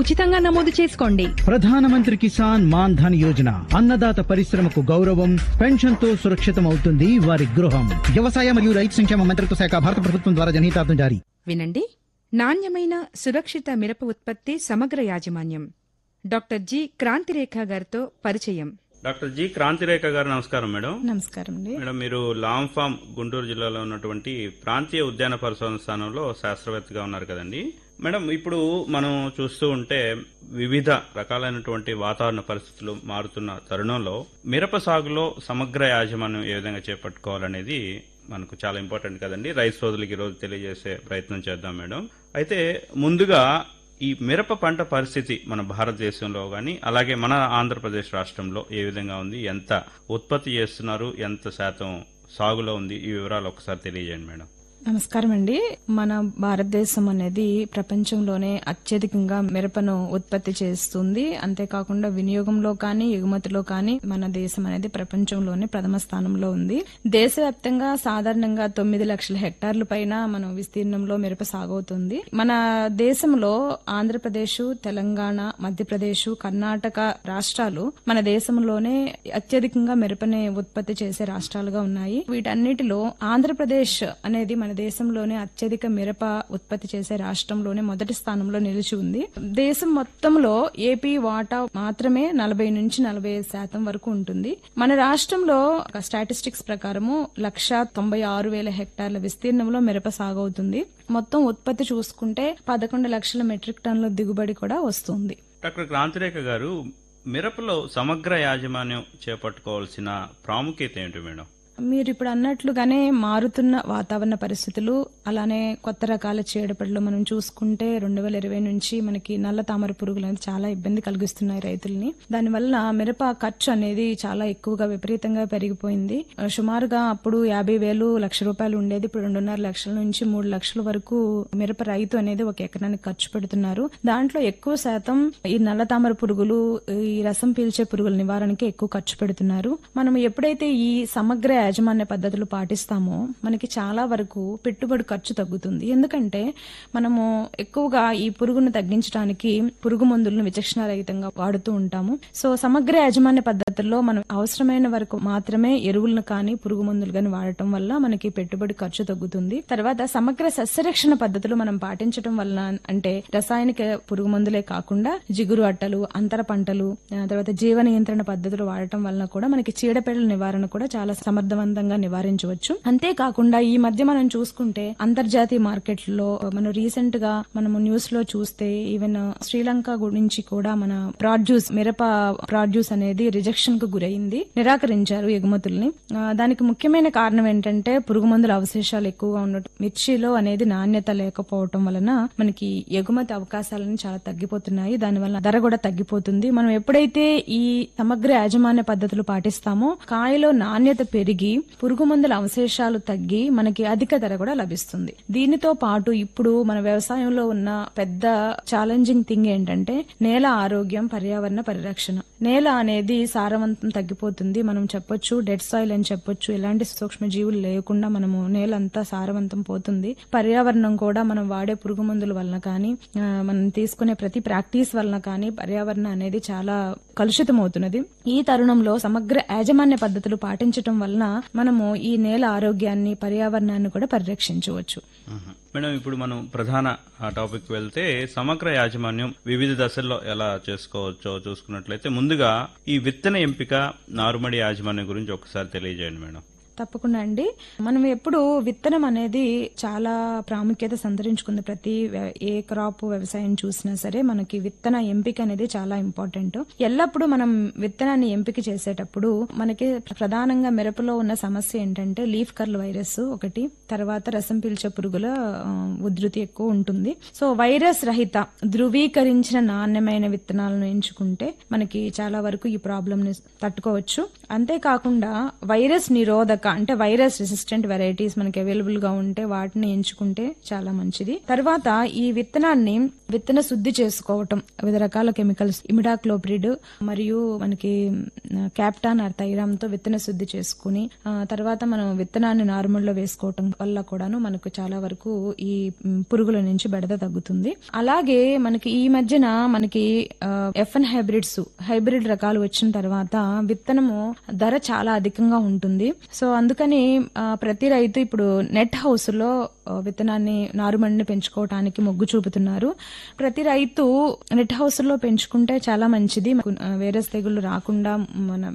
ఉచితంగా నమోదు చేసుకోండి. ప్రధానమంత్రి కిసాన్ మాన్ ధన్ యోజన అన్నదాత పరిశ్రమకు గౌరవం, పెన్షన్ తో సురక్షితం అవుతుంది వారి గృహం. వ్యవసాయ మరియు రైతు సంక్షేమ మంత్రిత్వ శాఖ భారత ప్రభుత్వం ద్వారా జనహితార్థం జారీ. వినండి, నాణ్యమైన సురక్షిత మిరప ఉత్పత్తి సమగ్ర యాజమాన్యం. డాక్టర్ జి క్రాంతిరేఖ గారితో పరిచయం. డాక్టర్ జి క్రాంతిరేఖ గారు నమస్కారం మేడం. నమస్కారం అండి. మేడం, మీరు లాంగ్ ఫామ్ గుంటూరు జిల్లాలో ఉన్నటువంటి ప్రాంతీయ ఉద్యాన పరిశోధన స్థానంలో శాస్త్రవేత్తగా ఉన్నారు కదండి. మేడం, ఇప్పుడు మనం చూస్తూ ఉంటే వివిధ రకాలైనటువంటి వాతావరణ పరిస్థితులు మారుతున్న తరుణంలో మిరప సాగులో సమగ్ర యాజమాన్యం ఏ విధంగా చేపట్టుకోవాలనేది మనకు చాలా ఇంపార్టెంట్ కదండి. రైతు సోదరులకి ఈరోజు తెలియజేసే ప్రయత్నం చేద్దాం మేడం. అయితే ముందుగా ఈ మిరప పంట పరిస్థితి మన భారతదేశంలో గాని అలాగే మన ఆంధ్రప్రదేశ్ రాష్ట్రంలో ఏ విధంగా ఉంది, ఎంత ఉత్పత్తి చేస్తున్నారు, ఎంత శాతం సాగులో ఉంది, ఈ వివరాలు ఒకసారి తెలియజేయండి మేడం. నమస్కారం అండి. మన భారతదేశం అనేది ప్రపంచంలోనే అత్యధికంగా మిరపను ఉత్పత్తి చేస్తుంది. అంతేకాకుండా వినియోగంలో కానీ ఎగుమతిలో కానీ మన దేశం అనేది ప్రపంచంలోనే ప్రథమ స్థానంలో ఉంది. దేశవ్యాప్తంగా సాధారణంగా 9 లక్షల హెక్టార్ల పైన మనం విస్తీర్ణంలో మిరప సాగవుతుంది. మన దేశంలో ఆంధ్రప్రదేశ్, తెలంగాణ, మధ్యప్రదేశ్, కర్ణాటక రాష్ట్రాలు మన దేశంలోనే అత్యధికంగా మిరపని ఉత్పత్తి చేసే రాష్ట్రాలుగా ఉన్నాయి. వీటన్నిటిలో ఆంధ్రప్రదేశ్ అనేది మన దేశంలోనే అత్యధిక మిరప ఉత్పత్తి చేసే రాష్ట్రంలోనే మొదటి స్థానంలో నిలిచి ఉంది. దేశం మొత్తంలో ఏపీ వాటా మాత్రమే 40-45% వరకు ఉంటుంది. మన రాష్ట్రంలో స్టాటిస్టిక్స్ ప్రకారము 196,000 హెక్టార్ల విస్తీర్ణంలో మిరప సాగవుతుంది. మొత్తం ఉత్పత్తి చూసుకుంటే 11 లక్షల మెట్రిక్ టన్నుల దిగుబడి కూడా వస్తుంది. డాక్టర్ క్రాంతిరేఖ గారు, మిరపలో సమగ్ర యాజమాన్యం చేపట్టుకోవాల్సిన ప్రాముఖ్యత ఏంటి మేడం? మీరు ఇప్పుడు అన్నట్లుగానే మారుతున్న వాతావరణ పరిస్థితులు, అలానే కొత్త రకాల చీడపీడలు మనం చూసుకుంటే 2020 నుంచి మనకి నల్ల తామర పురుగులు అనేది చాలా ఇబ్బంది కలిగిస్తున్నాయి రైతుల్ని. దానివల్ల మిరప ఖర్చు అనేది చాలా ఎక్కువగా విపరీతంగా పెరిగిపోయింది. సుమారుగా అప్పుడు 50,000 1,00,000 రూపాయలు ఉండేది. ఇప్పుడు 2.5 లక్షల నుంచి 3 లక్షల వరకు మిరప రైతు అనేది ఒక ఎకరానికి ఖర్చు పెడుతున్నారు. దాంట్లో ఎక్కువ శాతం ఈ నల్ల తామర పురుగులు, ఈ రసం పీల్చే పురుగుల నివారణకి ఎక్కువ ఖర్చు పెడుతున్నారు. మనం ఎప్పుడైతే ఈ సమగ్ర యాజమాన్య పద్ధతులు పాటిస్తామో మనకి చాలా వరకు పెట్టుబడి ఖర్చు తగ్గుతుంది. ఎందుకంటే మనము ఎక్కువగా ఈ పురుగును తగ్గించడానికి పురుగు మందులను విచక్షణారహితంగా వాడుతూ ఉంటాము. సో సమగ్ర యాజమాన్య పద్ధతుల్లో మనం అవసరమైన వరకు మాత్రమే ఎరువులను కానీ పురుగు మందులు కానీ వాడటం వల్ల మనకి పెట్టుబడి ఖర్చు తగ్గుతుంది. తర్వాత సమగ్ర సస్యరక్షణ పద్ధతులు మనం పాటించడం వల్ల, అంటే రసాయనిక పురుగు మందులే కాకుండా జిగురు అట్టలు, అంతర పంటలు, తర్వాత జీవ నియంత్రణ పద్ధతులు వాడటం వల్ల కూడా మనకి చీడపీడల నివారణ కూడా చాలా సమర్థవంతంగా నివారించవచ్చు. అంతేకాకుండా ఈ మధ్య మనం చూసుకుంటే అంతర్జాతీయ మార్కెట్లలో మనం రీసెంట్ గా మనము న్యూస్ లో చూస్తే ఈవెన్ శ్రీలంక గురించి కూడా మన ప్రాడ్యూస్, మిరప ప్రాడ్యూస్ అనేది రిజెక్షన్ కు గురైంది, నిరాకరించారు ఎగుమతుల్ని. దానికి ముఖ్యమైన కారణం ఏంటంటే పురుగు మందుల అవశేషాలు ఎక్కువగా ఉండటం, మిర్చిలో అనేది నాణ్యత లేకపోవటం వలన మనకి ఎగుమతి అవకాశాలను చాలా తగ్గిపోతున్నాయి. దానివల్ల ధర కూడా తగ్గిపోతుంది. మనం ఎప్పుడైతే ఈ సమగ్ర యాజమాన్య పద్ధతులు పాటిస్తామో కాయలో నాణ్యత పెరిగి పురుగు మందుల అవశేషాలు తగ్గి మనకి అధిక ధర కూడా లభిస్తుంది. దీనితో పాటు ఇప్పుడు మన వ్యవసాయంలో ఉన్న పెద్ద ఛాలెంజింగ్ థింగ్ ఏంటంటే నేల ఆరోగ్యం, పర్యావరణ పరిరక్షణ. నేల అనేది సారవంతం తగ్గిపోతుంది. మనం చెప్పొచ్చు డెడ్ సాయిల్ అని చెప్పొచ్చు. ఎలాంటి సూక్ష్మ జీవులు లేకుండా మనము నేల అంతా సారవంతం పోతుంది. పర్యావరణం కూడా మనం వాడే పురుగు మందుల వలన కానీ, మనం తీసుకునే ప్రతి ప్రాక్టీస్ వలన కానీ పర్యావరణం అనేది చాలా కలుషితం అవుతున్నది. ఈ తరుణంలో సమగ్ర యాజమాన్య పద్ధతులు పాటించడం వలన మనము ఈ నేల ఆరోగ్యాన్ని, పర్యావరణాన్ని కూడా పరిరక్షించవచ్చు. మేడం, ఇప్పుడు మనం ప్రధాన టాపిక్ వెళ్తే సమగ్ర యాజమాన్యం వివిధ దశల్లో ఎలా చేసుకోవచ్చో చూసుకున్నట్లయితే ముందుగా ఈ విత్తన ఎంపిక, నారుమడి యాజమాన్యం గురించి ఒకసారి తెలియజేయండి మేడం. తప్పకుండా అండి. మనం ఎప్పుడు విత్తనం అనేది చాలా ప్రాముఖ్యత సంతరించుకుంది. ప్రతి ఏ క్రాప్ వ్యవసాయం చూసినా సరే మనకి విత్తన ఎంపిక అనేది చాలా ఇంపార్టెంట్. ఎల్లప్పుడూ మనం విత్తనాన్ని ఎంపిక చేసేటప్పుడు మనకి ప్రధానంగా మిరపలో ఉన్న సమస్య ఏంటంటే లీఫ్ కర్ల్ వైరస్ ఒకటి, తర్వాత రసం పీల్చే పురుగుల ఉధృతి ఎక్కువ ఉంటుంది. సో వైరస్ రహిత ధృవీకరించిన నాణ్యమైన విత్తనాలను ఎంచుకుంటే మనకి చాలా వరకు ఈ ప్రాబ్లం ని తట్టుకోవచ్చు. అంతేకాకుండా వైరస్ నిరోధక, అంటే వైరస్ రెసిస్టెంట్ వెరైటీస్ మనకి అవైలబుల్ గా ఉంటే వాటిని ఎంచుకుంటే చాలా మంచిది. తర్వాత ఈ విత్తనాన్ని విత్తన శుద్ధి చేసుకోవటం, వివిధ రకాల కెమికల్స్ ఇమిడాక్లోప్రిడ్ మరియు మనకి క్యాప్టాన్ ఆర్ థైరామ్తో విత్తన శుద్ధి చేసుకుని తర్వాత మనం విత్తనాన్ని నార్మల్ లో వేసుకోవటం వల్ల కూడాను మనకు చాలా వరకు ఈ పురుగుల నుంచి బెడద తగ్గుతుంది. అలాగే మనకి ఈ మధ్యన మనకి F1 హైబ్రిడ్ రకాలు వచ్చిన తర్వాత విత్తనము ధర చాలా అధికంగా ఉంటుంది. సో అందుకని ప్రతి రైతు ఇప్పుడు నెట్ హౌస్ లో విత్తనాన్ని నారుమడిని పెంచుకోవటానికి మొగ్గు చూపుతున్నారు. ప్రతి రైతు నెట్ హౌస్ లో పెంచుకుంటే చాలా మంచిది. వైరస్ తెగుళ్లు రాకుండా మన